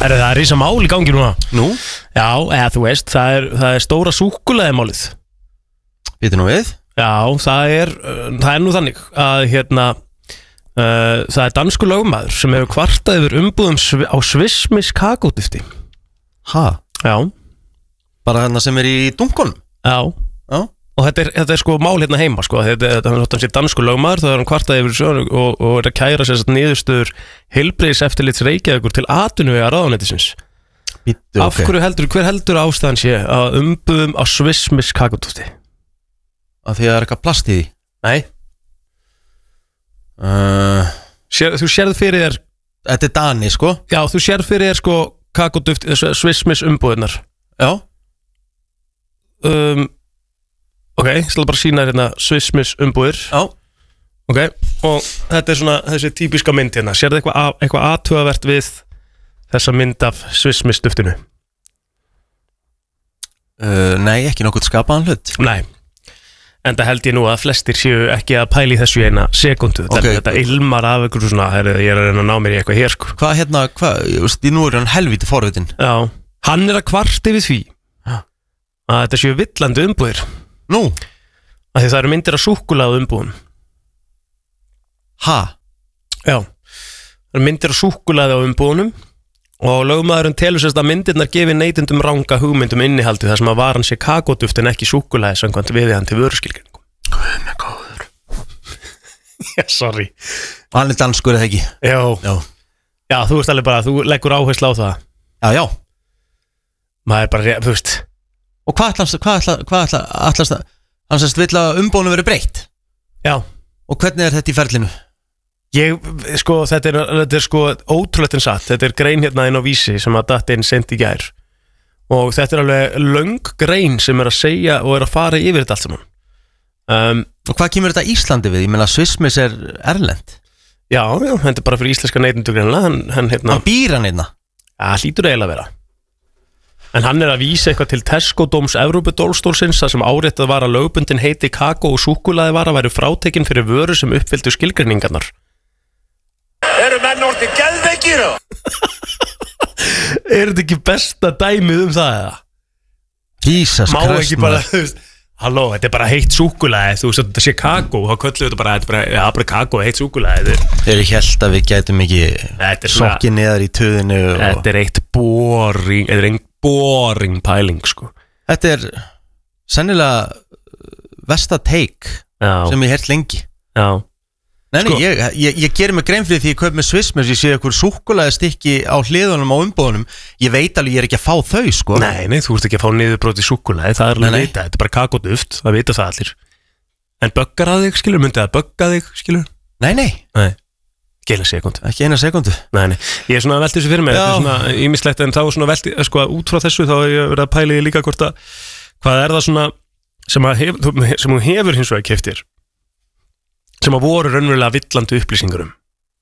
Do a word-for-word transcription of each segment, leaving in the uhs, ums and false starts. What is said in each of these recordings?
Er það er rísa mál í gangi núna? Nú? Já, eða þú veist, það er, það er stóra súkkulaðimálið. Býtu nú við? Já, það er, það er nú þannig að hérna, uh, það er dansku lögmaður sem hefur kvartað yfir umbúðum sv á Swiss kakódufti. Ha? Já. Bara þarna sem er í dunkunum? Já. Já. Og þetta er, þetta er sko mál hérna heima sko, þetta, þetta er hann sé dansku lögmaður, það er hann kvartað yfir svo og, og er að kæra sér satt niðurstöður heilbrigðiseftirlits Reykjavíkur til atvinnuvega ráðuneytisins. Bíddu, Af hverju heldur, hver heldur ástæðan sé að umbúðum á Swiss kakódufti? Af því að það er eitthvað plast í því? Nei. Uh, Sér, þú sérð fyrir þér... Þetta er Dani, sko? Já, þú sérð fyrir þér sko kakódufti, Swiss umbúðunar. Já. Um... Ok, ég skal bara sína hérna Swiss umbúðir. Já. Ok, og þetta er svona þessi típiska mynd hérna. Sérðu eitthvað, eitthvað athugavert við þessa mynd af Swiss duftinu? Uh, nei, ekki nokkuð skapaðan hlut. Nei, en það held ég nú að flestir séu ekki að pæli þessu í eina sekundu. Okay. Þetta ilmar af ykkur svona, herri, ég er að reyna að ná mér í eitthvað hér sko. Hvað hérna, hvað, í nú er hann helviti forvitin. Já, hann er að kvarta við því Já. Að þetta séu villandi umbúðir. Nú? Af því það eru myndir af súkkulaði umbúðum. Ha? Já, það eru myndir af súkkulaði á umbúðunum og lögmaðurinn telur sérst að myndirnar gefi neytendum ranga hugmyndum innihaldi þar sem að varan sé kakóduft en ekki súkkulaði samkvæmt viðeigandi vöruskilgreiningu. Guð með góður. Já, sorry. Hann er danskur eða ekki? Já. Já. Já, þú veist alveg bara, þú leggur áherslu á það. Já, já. Maður er bara, þú veist. Og hvað ætlast, hvað ætlast, hvað ætlast, ætlast að, hann sérst vill að umbúðunum verið breytt? Já. Og hvernig er þetta í ferlinu? Ég, sko, þetta er, þetta er sko ótrúlegt en satt, þetta er grein hérna inn á Vísi sem að datt inn sent í gær og þetta er alveg löng grein sem er að segja og er að fara yfir þetta allt saman. Um, og hvað kemur þetta Íslandi við? Ég meina Swissmiss er erlend. Já, já, þetta er bara fyrir íslenska neytendur greinlega, hann, hann hérna. Hann býr hann hérna? Já, hlýtur eiginlega að vera. En hann er að vísa eitthvað til Tesco-dóms Evrópudólstólsins þar sem áréttað var að lögbundin heiti kakó og súkkulaði vara væru frátekin fyrir vöru sem uppfylltu skilgreiningarnar. Eru menn orðið geðveikir? Er þetta ekki besta dæmið um það eða? Jesus Christ. Má ekki bara, þú veist, halló, þetta er bara heitt súkkulaði, þú veist, þetta sé kakó, þá kölluðu þetta bara, þetta er bara, ja, bara kakó, heitt súkkulaði. Þeir eru held að við gætum ekki sokkið neðar í töðinu. Og... Þetta er eitt boring, þetta er einn boring pæling, sko. Þetta er sennilega versta take sem ég hert lengi. Já. Nei, nei, sko, ég, ég, ég gerir mig grein fyrir því að ég kaup með Swissmiss, ég sé eitthvað súkkulaði stykki á hliðunum á umbúðunum, ég veit alveg ég er ekki að fá þau, sko. Nei, nei, þú ert ekki að fá niðurbróti súkkulaði, það er alveg að veita, þetta er bara kakóduft, það vita það allir. En böggar að þig, skilur, myndi það bögga þig, skilur? Nei, nei. Nei, ekki eina sekundu. Ekki eina sekundu. Nei, nei, ég er svona að velta þessu fyrir mig, þetta er svona ýmislegt, en þá er svona velti, sko, út frá þessu þá er ég verið að pæla í líka hvort að, hvað er það svona sem, að hef, sem hún hefur hins vegar keypt þér? Sem að voru raunverulega villandi upplýsingur um.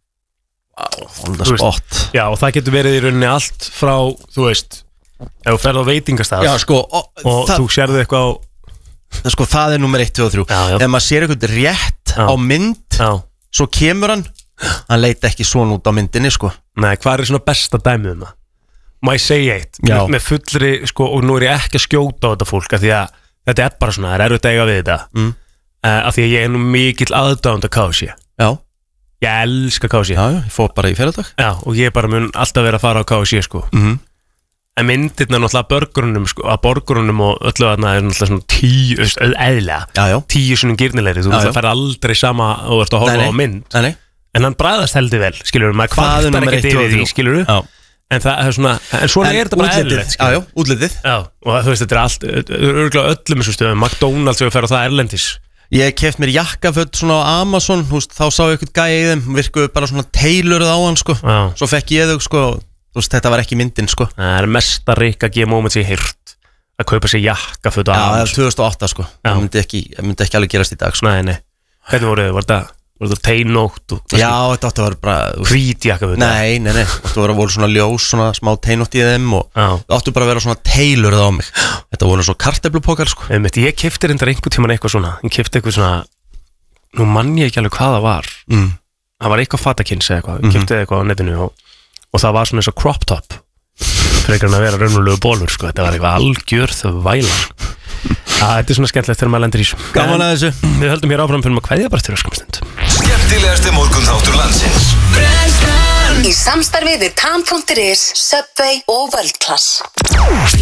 On the spot. Já, og það getur verið í rauninni allt frá, þú veist, ef þú ferð á veitingastað. Já, sko, og, og þú sérðu eitthvað á... Sko, það er nummer eitt, tvö og þrjú. Já, já. Ef maður sér eitthvað rétt já. á mynd, já. Svo kemur hann, hann leit ekki svona út á myndinni, sko. Nei, hvað er svona besta dæmið um það? Má ég segja eitt, með, með fullri, sko, og nú er ég ekki að skjóta á þetta fólk, af því að þetta er bara svona, það er erfitt að eiga við þetta. Mm. Uh, af því að ég er nú mikill aðdáðandi K F C. Já. Ég elska K F C. Já, já, ég fór bara í fyrradag. Já, og ég bara mun alltaf vera að fara á K F C, sko. Mhm. En myndirna náttúrulega börgrunum, sko, að borgrunum og öllu þarna er náttúrulega svona tíu, eðlega, já, já. tíu sinum gírnilegri, þú veist, það fær aldrei sama og þú ert að horfa á mynd. Nei, nei. En hann bræðast heldur vel, skilur, maður kvartar ekkert yfir því, skilur. Já. En það er svona, en svona en er þetta bara eðlilegt, skilur. Já, já, útlitið. Já, og þú veist, þetta er allt, örgulega öllum þessu stöðum, McDonald's og fer á það erlendis. Ég hef keft mér jakkaföld svona á Amazon, þú veist, þá sá ég eitthvað gæja í þeim, virkuðu bara svona tailoruð á hann, sko. Já. Svo fekk ég þau, sko, þú veist, þetta var ekki myndin, sko. Það er mesta Rikka G moment sem ég heyrt, að kaupa sér jakkaföld á Amazon. Já, það er tvö þúsund og átta, sko. Það myndi ekki, myndi ekki alveg gerast í dag, sko. Nei, nei. Hvernig voru þau? Var þetta, voru þetta teinótt? Já, þetta átti að vera bara... Hvít jakkaföld? Nei, nei, nei. Þetta voru, voru svona ljós, svona smá teinótt í þeim og það átti bara að vera svona tailoruð á mig. Þetta voru svo kartöflupokar, sko. Einmitt, ég keypti reyndar einhvern tímann eitthvað svona. Ég keypti eitthvað svona, nú mann ég ekki alveg hvað það var. Mm. Það var eitthvað fatakins eða eitthvað. Ég keypti eitthvað á netinu og, og það var svona eins og crop top. frekar en að vera raunulegu bólur sko. Þetta var eitthvað algjör þvæla. Þetta er svona skemmtilegt þegar maður lendir í þessu. Gaman að þessu. Við höldum hér áfram fyrir maður kveðja bara til öskamstund. Skemmtilegasti morgunþáttur landsins. Í samstarfi við Tam punktur is, Subway og World Class.